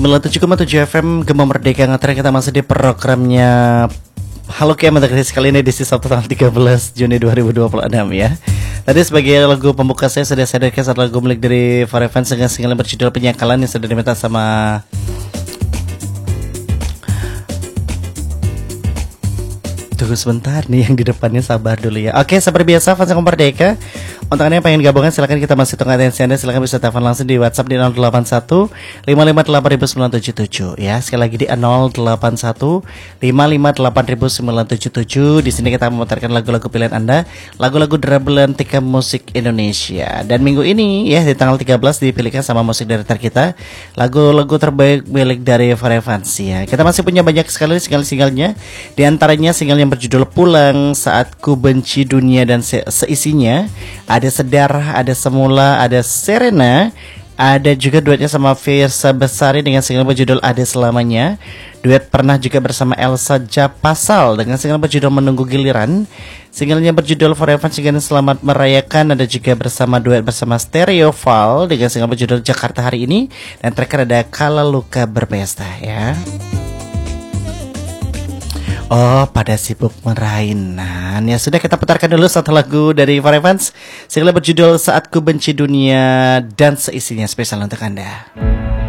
97,7 FM Gema Merdeka Ngetren. Kita masih di programnya Halo Kiamat kali ini di Sabtu tanggal 13 Juni 2026 ya. Tadi sebagai lagu pembuka saya sudah sadarkan satu lagu milik dari Forever dengan single yang berjudul Penyakalan yang sudah diminta sama tunggu sebentar nih yang di depannya, sabar dulu ya. Oke, seperti biasa fans yang Merdeka, untuk Anda yang pengen gabungan silakan, kita masih tunggu atensi Anda. Silakan bisa telepon langsung di WhatsApp di 081 558 977 ya. Sekali lagi di 081 558 977. Di sini kita memutarkan lagu-lagu pilihan Anda, lagu-lagu Drabelan Tika Musik Indonesia. Dan minggu ini ya di tanggal 13 dipilihkan sama musik director kita lagu-lagu terbaik milik dari Forevans ya. Kita masih punya banyak sekali single-singlenya. Di antaranya single yang berjudul Pulang, Saat Ku Benci Dunia dan seisinya. Ada Sedar, ada Semula, ada Serena. Ada juga duetnya sama Fiersa Besari dengan single berjudul Ada Selamanya. Duet pernah juga bersama Elsa Japasal dengan single berjudul Menunggu Giliran. Singlenya berjudul Forever dengan Selamat Merayakan. Ada juga duet bersama Stereoval dengan single berjudul Jakarta Hari Ini. Dan terakhir ada Kala Luka Berpesta ya. Oh, pada sibuk merainan. Ya sudah, kita putarkan dulu satu lagu dari Forevans. Single berjudul Saat Ku Benci Dunia dan seisinya, spesial untuk Anda.